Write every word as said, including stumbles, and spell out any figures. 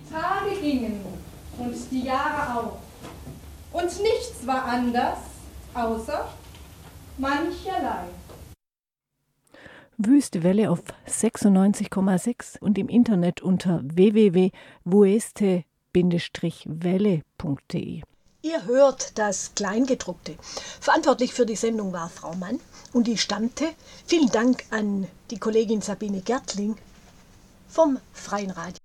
Die Tage gingen und die Jahre auch. Und nichts war anders, außer mancherlei. Wüste Welle auf sechsundneunzig Komma sechs und im Internet unter w w w punkt wueste Welle punkt de. Ihr hört das Kleingedruckte. Verantwortlich für die Sendung war Frau Mann und die stammte, vielen Dank an die Kollegin Sabine Gertling vom Freien Radio.